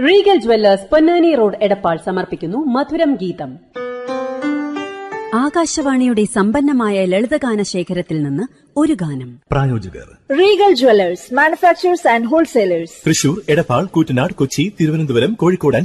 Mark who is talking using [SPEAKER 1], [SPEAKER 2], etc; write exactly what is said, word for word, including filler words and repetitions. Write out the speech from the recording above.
[SPEAKER 1] Regal Jewellers Ponnani road Edappal സമർപ്പിക്കുന്നു മധുരം ഗീതം. ആകാശവാണിയുടെ സമ്പന്നമായ ലളിതഗാന ശേഖരത്തിൽ നിന്ന് ഒരു ഗാനം.
[SPEAKER 2] പ്രായോജകർ
[SPEAKER 3] Regal Jewellers manufacturers and wholesalers.
[SPEAKER 2] Thrissur, Edappal, Koottanad, Kochi, Thiruvananthapuram, Kozhikode